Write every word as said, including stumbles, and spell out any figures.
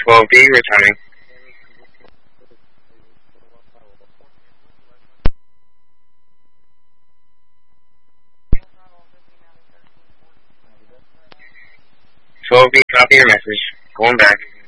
twelve B, returning. twelve B, copy your message. Going back.